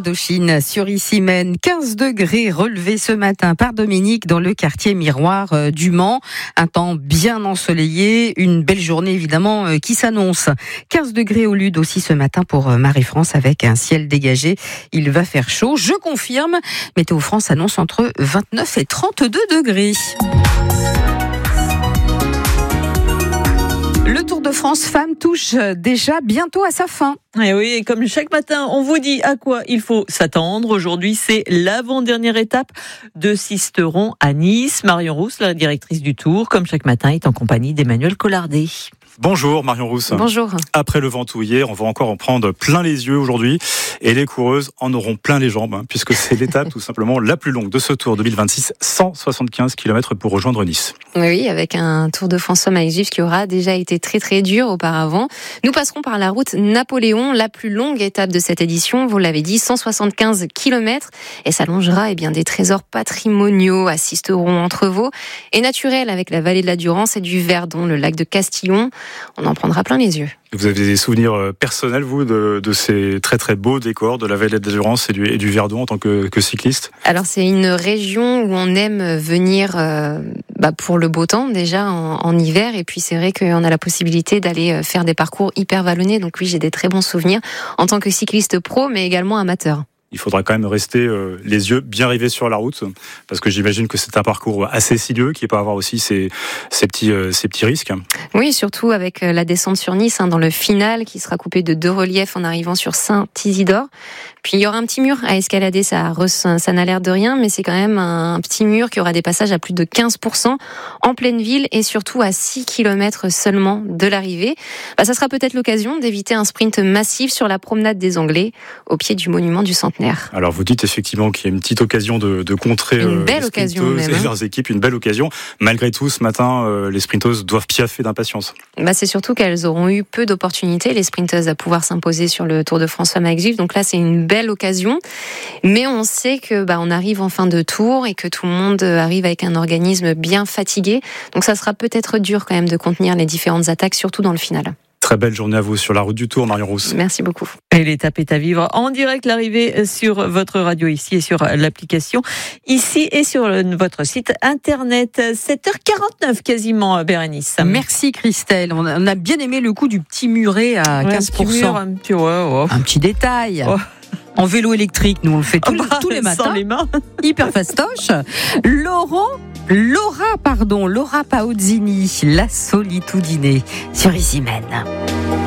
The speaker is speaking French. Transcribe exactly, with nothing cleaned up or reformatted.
d'Indochine sur Issy-Mène. quinze degrés relevés ce matin par Dominique dans le quartier Miroir du Mans. Un temps bien ensoleillé, une belle journée évidemment qui s'annonce. quinze degrés au Lude aussi ce matin pour Marie-France avec un ciel dégagé. Il va faire chaud, je confirme. Météo France annonce entre vingt-neuf et trente-deux degrés. Le Tour de France Femmes touche déjà bientôt à sa fin. Et oui, et comme chaque matin, on vous dit à quoi il faut s'attendre. Aujourd'hui, c'est l'avant-dernière étape de Sisteron à Nice. Marion Rousse, la directrice du Tour, comme chaque matin, est en compagnie d'Emmanuel Collardet. Bonjour Marion Rousse. Bonjour. Après le Ventoux hier, on va encore en prendre plein les yeux aujourd'hui et les coureuses en auront plein les jambes hein, puisque c'est l'étape tout simplement la plus longue de ce Tour deux mille vingt-six, cent soixante-quinze kilomètres pour rejoindre Nice. Oui, avec un Tour de France Femmes à Exif qui aura déjà été très très dur auparavant. Nous passerons par la route Napoléon, la plus longue étape de cette édition, vous l'avez dit, cent soixante-quinze kilomètres et s'allongera eh bien, des trésors patrimoniaux à Sisteron, Entrevaux et naturels avec la vallée de la Durance et du Verdon, le lac de Castillon. On en prendra plein les yeux. Vous avez des souvenirs personnels, vous, de, de ces très très beaux décors de la vallée de la Durance et du, et du Verdon en tant que, que cycliste? Alors c'est une région où on aime venir euh, bah pour le beau temps déjà en, en hiver et puis c'est vrai qu'on a la possibilité d'aller faire des parcours hyper vallonnés. Donc oui, j'ai des très bons souvenirs en tant que cycliste pro mais également amateur. Il faudra quand même rester euh, les yeux bien rivés sur la route, parce que j'imagine que c'est un parcours assez sinueux qui peut avoir aussi ses, ses, petits, euh, ses petits risques. Oui, surtout avec la descente sur Nice, hein, dans le final, qui sera coupé de deux reliefs en arrivant sur Saint-Isidore. Puis il y aura un petit mur à escalader, ça, ça n'a l'air de rien, mais c'est quand même un petit mur qui aura des passages à plus de quinze pour cent en pleine ville et surtout à six kilomètres seulement de l'arrivée. Bah, ça sera peut-être l'occasion d'éviter un sprint massif sur la promenade des Anglais, au pied du monument du Centenaire. Alors vous dites effectivement qu'il y a une petite occasion de, de contrer une belle les occasion même, et hein. leurs équipes, une belle occasion. Malgré tout, ce matin, euh, les sprinteuses doivent piaffer d'impatience. Bah, c'est surtout qu'elles auront eu peu d'opportunités, les sprinteuses, à pouvoir s'imposer sur le Tour de France Femmes à Exif. Donc là, c'est une belle occasion. Mais on sait que bah, on arrive en fin de tour et que tout le monde arrive avec un organisme bien fatigué. Donc ça sera peut-être dur quand même de contenir les différentes attaques, surtout dans le final. Très belle journée à vous sur la route du Tour, Marion Rousse. Merci beaucoup. Et l'étape est à vivre en direct, l'arrivée sur votre radio ici et sur l'application ici et sur votre site internet. sept heures quarante-neuf quasiment, Bérénice. Merci Christelle. On a bien aimé le coup du petit muret à ouais, quinze pour cent. Un petit, mur, un petit, ouais, ouais. Un petit détail. Oh. En vélo électrique, nous on le fait tous, oh bah, tous les matins. Sans les mains. Hyper fastoche. Laurent, Laura, pardon, Laura Paozzini, La Solitudine sur Issy-Mène.